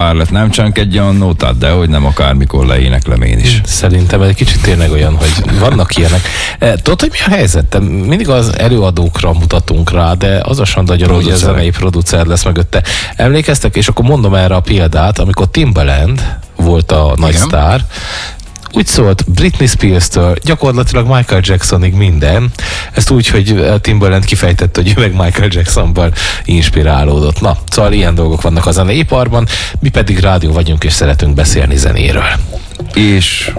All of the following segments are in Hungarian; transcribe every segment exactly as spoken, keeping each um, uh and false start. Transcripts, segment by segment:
Scarlett nem csönkedje a nótát, de hogy nem akármikor leéneklem én is. Szerintem egy kicsit tényleg olyan, hogy vannak ilyenek. Tudod, hogy mi a helyzet? Mindig az előadókra mutatunk rá, de az a sandagyaról, hogy ez zenei producer lesz mögötte. Emlékeztek? És akkor mondom erre a példát, amikor Timbaland volt a nagy Igen. sztár, úgy szólt Britney Spears-től gyakorlatilag Michael Jacksonig minden. Ezt úgy, hogy Timbaland kifejtette, hogy ő meg Michael Jacksonban inspirálódott. Na, szóval ilyen dolgok vannak a zeneiparban, mi pedig rádió vagyunk, és szeretünk beszélni zenéről. És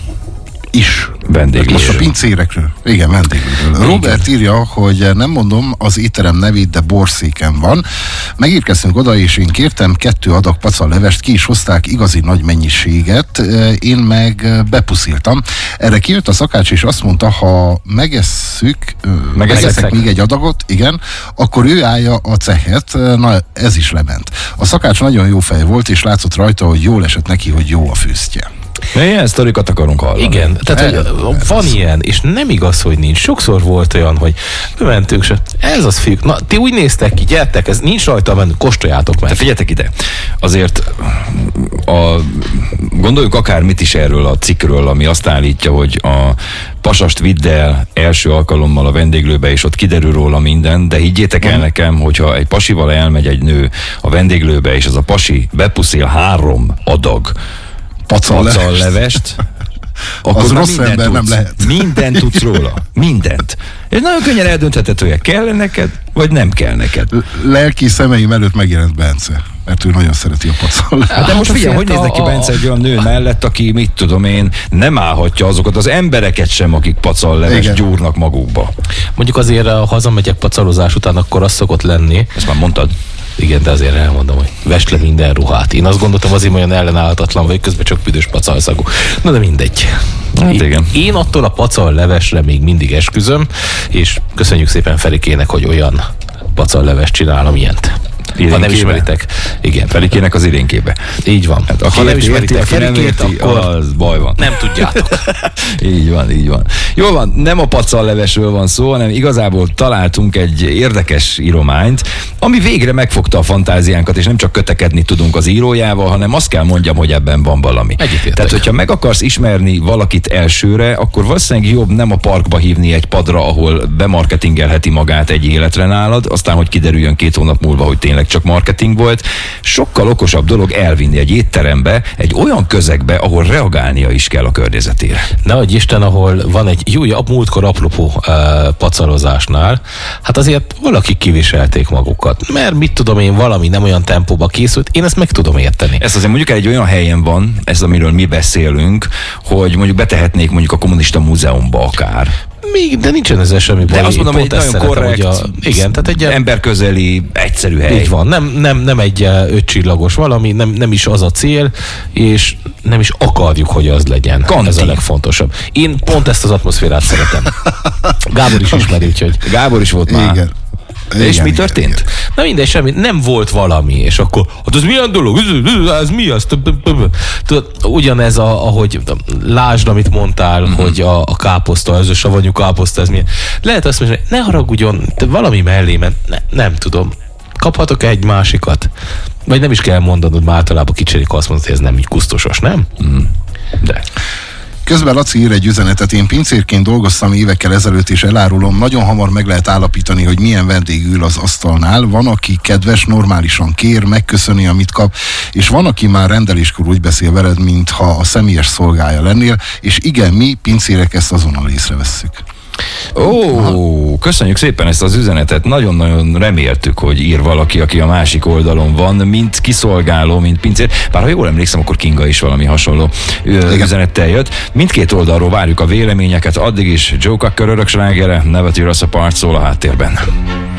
is. Vendégről. Most a pincérekről. Igen, vendégről. Robert írja, hogy nem mondom az étterem nevét, de borszéken van. Megérkeztünk oda, és én kértem kettő adag pacalevest, ki is hozták igazi nagy mennyiséget, én meg bepusziltam. Erre kijött a szakács, és azt mondta, ha megesszük, megeszek még egy adagot, igen, akkor ő állja a cehet. Na, ez is lement. A szakács nagyon jó fej volt, és látszott rajta, hogy jól esett neki, hogy jó a főztje. Ilyen sztorikat akarunk hallani. Igen, tehát hogy van ilyen, és nem igaz, hogy nincs. Sokszor volt olyan, hogy bementünk, és ez az fiúk, na ti úgy néztek ki, gyertek, ez nincs rajta, menni, kóstoljátok meg. De figyeljetek ide, azért a, gondoljuk akármit is erről a cikkről, ami azt állítja, hogy a pasast vidd el első alkalommal a vendéglőbe, és ott kiderül róla minden, de higgyétek el nekem, hogyha egy pasival elmegy egy nő a vendéglőbe, és az a pasi bepuszil három adag pacallevest, akkor az rossz mindent ember tudsz, nem lehet. mindent tudsz róla. Mindent. És nagyon könnyen eldöntheted, hogy kell neked, vagy nem kell neked. Lelki szemeim előtt megjelent Bence, mert ő nagyon szereti a pacallevest. Hát de most figyelj, hogy néz neki Bence egy olyan nő mellett, aki, mit tudom én, nem állhatja azokat az embereket sem, akik pacallevest gyúrnak magukba. Mondjuk azért, ha hazamegyek pacalozás után, akkor az szokott lenni. Ezt már mondtad? Igen, de azért elmondom, hogy vesd le minden ruhát. Én azt gondoltam, azért olyan ellenállhatatlan vagy, közben csak büdös pacalszagú. Na de mindegy. Hát én, igen. Én attól a pacal levesre még mindig esküzöm, és köszönjük szépen Ferikének, hogy olyan pacal levest csinál, amilyent. Ha nem ismeritek. Igen. Ferikének az irénkébe. Így van. Hát, ha nem ismeritek Ferikét, akkor az baj van. Nem tudjátok. Így van, így van. Jól van, nem a pacallevesről van szó, hanem igazából találtunk egy érdekes írományt, ami végre megfogta a fantáziánkat, és nem csak kötekedni tudunk az írójával, hanem azt kell mondjam, hogy ebben van valami. Egyetértek. Tehát, hogyha meg akarsz ismerni valakit elsőre, akkor valószínűleg jobb nem a parkba hívni egy padra, ahol bemarketingelheti magát egy életre nálad, aztán, hogy kiderüljön két hónap múlva, hogy tényleg csak marketing volt. Sokkal okosabb dolog elvinni egy étterembe, egy olyan közegbe, ahol reagálnia is kell a környezetére. Nehogy Isten, ahol van egy jó, a múltkor apropó uh, pacalozásnál, hát azért valakik kiviselték magukat. Mert mit tudom én, valami nem olyan tempóba készült, én ezt meg tudom érteni. Ez azért mondjuk egy olyan helyen van, ez amiről mi beszélünk, hogy mondjuk betehetnék mondjuk a kommunista múzeumba akár. Még, de nincsen ezzel semmi baj. De azt mondom, hogy egy nagyon korrekt, a, igen, tehát egy emberközeli, egyszerű hely. Így van, nem, nem, nem egy ötcsillagos valami, nem, nem is az a cél, és nem is akarjuk, hogy az legyen. Kanti. Ez a legfontosabb. Én pont ezt az atmoszférát szeretem. Gábor is ismeri, úgyhogy... Gábor is volt már. Igen. És Igen, mi igen, történt? igen. Na mindegy, semmi, nem volt valami, és akkor, hát ez milyen dolog? Ez mi az? Tudod, ugyanez, a, ahogy lásd, amit mondtál, uh-huh. hogy a, a káposzta, ez a savanyú káposzta, ez milyen. Lehet azt mondani, ne haragudjon, te valami mellé ment, ne, nem tudom. Kaphatok egy másikat? Vagy nem is kell mondanod, már általában kicserik, azt mondod, hogy ez nem így gusztusos, nem? Mm. De... Közben Laci ír egy üzenetet, én pincérként dolgoztam évekkel ezelőtt, és elárulom, nagyon hamar meg lehet állapítani, hogy milyen vendég ül az asztalnál. Van, aki kedves, normálisan kér, megköszöni, amit kap, és van, aki már rendeléskor úgy beszél veled, mintha a személyes szolgája lennél, és igen, mi pincérek ezt azonnal észrevesszük. Ó, köszönjük szépen ezt az üzenetet. Nagyon-nagyon reméltük, hogy ír valaki, aki a másik oldalon van, mint kiszolgáló, mint pincér. Bár ha jól emlékszem, akkor Kinga is valami hasonló Igen. üzenettel jött. Mindkét oldalról várjuk a véleményeket, addig is Joe Cocker örök slágere, Never Tear Us Apart szól a háttérben.